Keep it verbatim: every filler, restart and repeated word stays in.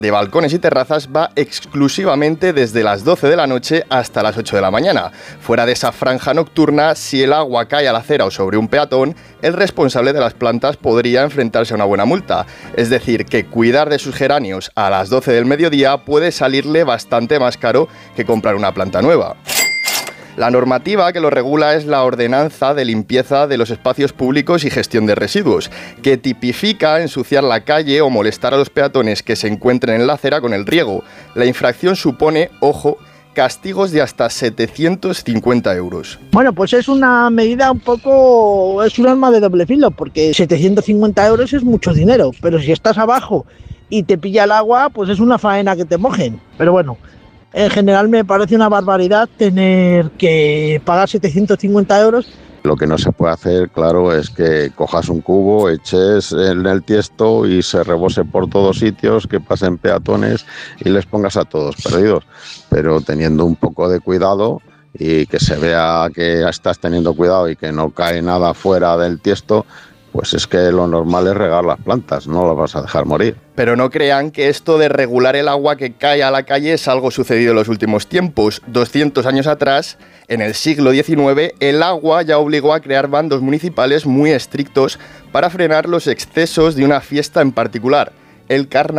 de balcones y terrazas va exclusivamente desde las doce de la noche hasta las ocho de la mañana. Fuera de esa franja nocturna, si el agua cae a la acera o sobre un peatón, el responsable de las plantas podría enfrentarse a una buena multa. Es decir, que cuidar de sus geranios a las doce del mediodía puede salirle bastante más caro que comprar una planta nueva. La normativa que lo regula es la Ordenanza de Limpieza de los Espacios Públicos y Gestión de Residuos, que tipifica ensuciar la calle o molestar a los peatones que se encuentren en la acera con el riego. La infracción supone, ojo, castigos de hasta setecientos cincuenta euros. Bueno, pues es una medida un poco... es un arma de doble filo, porque setecientos cincuenta euros es mucho dinero, pero si estás abajo y te pilla el agua, pues es una faena que te mojen. Pero bueno, en general me parece una barbaridad tener que pagar setecientos cincuenta euros. Lo que no se puede hacer, claro, es que cojas un cubo, eches en el tiesto y se rebose por todos sitios, que pasen peatones y les pongas a todos perdidos. Pero teniendo un poco de cuidado y que se vea que estás teniendo cuidado y que no cae nada fuera del tiesto, pues es que lo normal es regar las plantas, no las vas a dejar morir. Pero no crean que esto de regular el agua que cae a la calle es algo sucedido en los últimos tiempos. doscientos años atrás, en el siglo diecinueve, el agua ya obligó a crear bandos municipales muy estrictos para frenar los excesos de una fiesta en particular, el carnaval.